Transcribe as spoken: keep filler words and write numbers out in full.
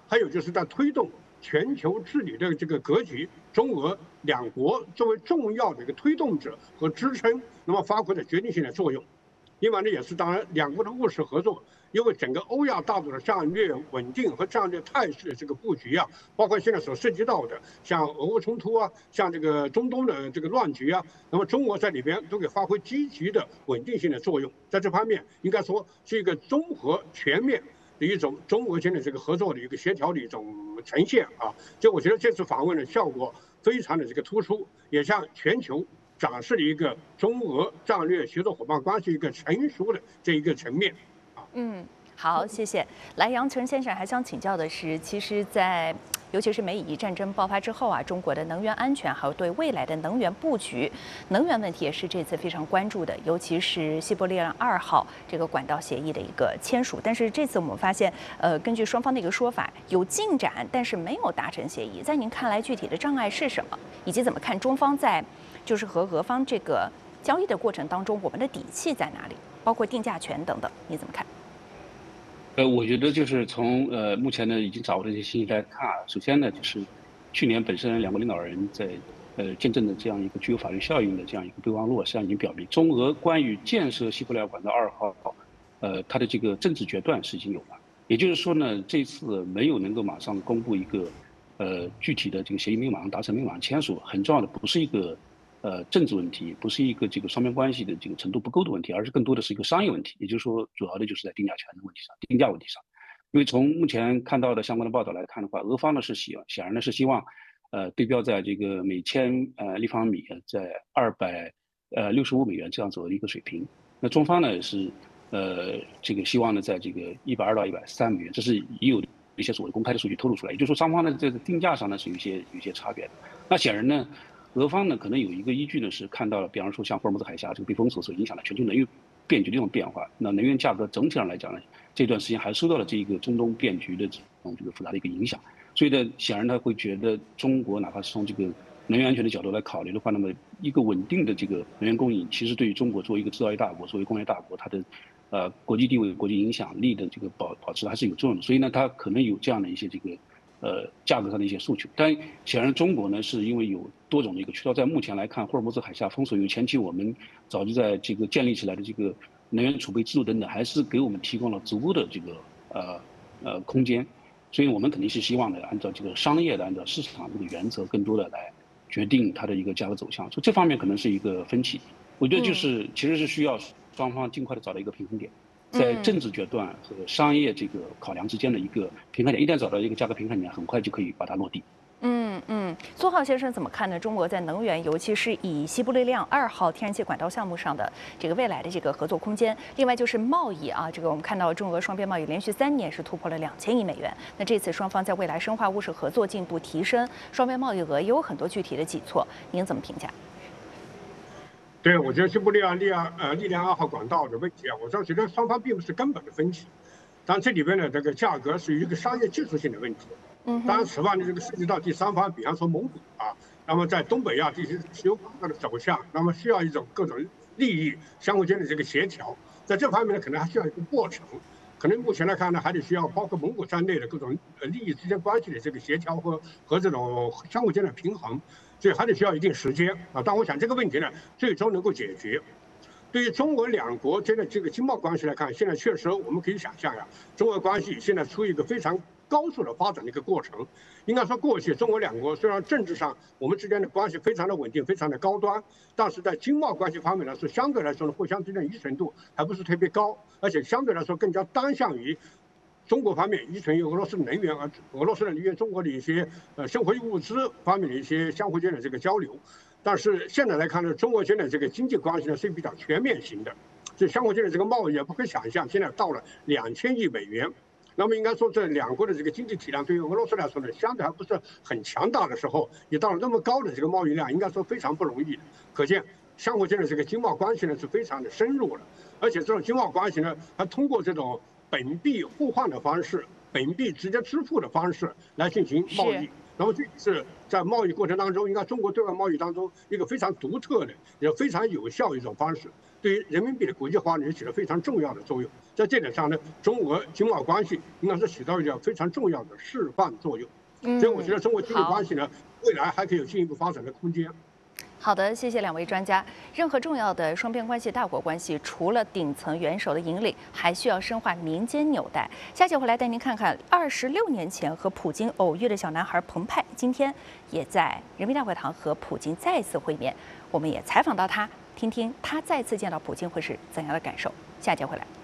还有就是在推动全球治理的这个格局，中俄两国作为重要的一个推动者和支撑，那么发挥了决定性的作用。另外呢，也是当然两国的务实合作，因为整个欧亚大陆的战略稳定和战略态势的这个布局啊，包括现在所涉及到的像俄乌冲突啊，像这个中东的这个乱局啊，那么中国在里边都给发挥积极的稳定性的作用，在这方面应该说是一个综合全面的一种中俄间的这个合作的一个协调的一种呈现啊。就我觉得这次访问的效果非常的这个突出，也向全球展示了一个中俄战略协作伙伴关系一个成熟的这一个层面啊。 嗯，好，谢谢。来，杨晨先生还想请教的是，其实在，尤其是美以战争爆发之后啊，中国的能源安全还有对未来的能源布局、能源问题也是这次非常关注的，尤其是西伯利亚二号这个管道协议的一个签署。但是这次我们发现，呃，根据双方的一个说法，有进展，但是没有达成协议。在您看来，具体的障碍是什么？以及怎么看中方在就是和俄方这个交易的过程当中，我们的底气在哪里？包括定价权等等，你怎么看？ 呃，我觉得就是从呃目前呢已经掌握的这些信息来看啊，首先呢就是去年本身两国领导人在呃见证的这样一个具有法律效应的这样一个备忘录，实际上已经表明中俄关于建设西伯利亚管道二号，呃它的这个政治决断是已经有了。也就是说呢，这次没有能够马上公布一个呃具体的这个协议没有马上达成，没有马上签署，很重要的不是一个呃政治问题，不是一个这个双边关系的这个程度不够的问题，而是更多的是一个商业问题。也就是说，主要的就是在定价权的问题上，定价问题上。因为从目前看到的相关的报道来看的话，俄方呢是希显然呢是希望，呃对标在这个每千呃立方米在二百呃六十五美元这样左右的一个水平。那中方呢是呃这个希望呢在这个一百二到一百三美元，这是已有一些所谓公开的数据透露出来。也就是说，双方呢在定价上呢是有一些有一些差别的。那显然呢，俄方呢可能有一个依据呢是看到了，比方说像霍尔木兹海峡这个避风所所影响的全球能源变局的这种变化，那能源价格整体上来讲呢，这段时间还受到了这个中东变局的这种这个复杂的一个影响，所以呢，显然他会觉得中国哪怕是从这个能源安全的角度来考虑的话，那么一个稳定的这个能源供应，其实对于中国作为一个制造业大国、作为工业大国，它的呃国际地位、国际影响力的这个保保持还是有作用的，所以呢，它可能有这样的一些这个。呃，价格上的一些诉求，但显然中国呢，是因为有多种的一个渠道，在目前来看，霍尔木兹海峡封锁，有前期我们早就在这个建立起来的这个能源储备制度等等，还是给我们提供了足够的这个呃呃空间，所以我们肯定是希望呢，按照这个商业的、按照市场这个原则，更多的来决定它的一个价格走向，所以这方面可能是一个分歧。我觉得就是其实是需要双方尽快的找到一个平衡点。在政治决断和商业这个考量之间的一个平衡点，一旦找到一个价格平衡点，很快就可以把它落地。 嗯嗯，苏浩先生怎么看呢？中国在能源，尤其是以西伯利亚二号天然气管道项目上的这个未来的这个合作空间。另外就是贸易啊，这个我们看到中俄双边贸易连续三年是突破了两千亿美元。那这次双方在未来深化务实合作进步提升，双边贸易额也有很多具体的举措，您怎么评价？ 对，我觉得西伯利亚利亚呃力量二号管道的问题啊，我倒觉得双方并不是根本的分歧，但这里边的这个价格是一个商业技术性的问题。嗯，当然此外呢，这个涉及到第三方，比方说蒙古啊，那么在东北亚这些石油管道的走向，那么需要一种各种利益相互间的这个协调，在这方面呢，可能还需要一个过程。可能目前来看呢，还得需要包括蒙古在内的各种呃利益之间关系的这个协调和和这种相互间的平衡。所以还得需要一定时间啊，但我想这个问题呢，最终能够解决。对于中俄两国间的这个经贸关系来看，现在确实我们可以想象呀，中俄关系现在处于一个非常高速的发展的一个过程。应该说，过去中俄两国虽然政治上我们之间的关系非常的稳定、非常的高端，但是在经贸关系方面来说，相对来说呢，互相之间的依存度还不是特别高，而且相对来说更加单向于。中国方面依存于俄罗斯能源，而俄罗斯的能源中国的一些呃生活物资方面的一些相互间的这个交流。但是现在来看呢，中俄间的这个经济关系呢是比较全面型的，所以相互间的这个贸易也不可想象，现在到了两千亿美元。那么应该说，这两国的这个经济体量对于俄罗斯来说呢，相对还不是很强大的时候，也到了那么高的这个贸易量，应该说非常不容易的。可见相互间的这个经贸关系呢是非常的深入了，而且这种经贸关系呢，它通过这种本币互换的方式，本币直接支付的方式来进行贸易， 那么这是在贸易过程当中，应该中国对外贸易当中一个非常独特的、也非常有效的一种方式，对于人民币的国际化呢起了非常重要的作用。在这点上呢，中俄经贸关系应该是起到一个非常重要的示范作用。所以我觉得中国经贸关系呢，未来还可以有进一步发展的空间。 好的，谢谢两位专家。任何重要的双边关系、大国关系，除了顶层元首的引领，还需要深化民间纽带。下节回来带您看看，二十六年前和普京偶遇的小男孩彭湃，今天也在人民大会堂和普京再次会面。我们也采访到他，听听他再次见到普京会是怎样的感受。下节回来。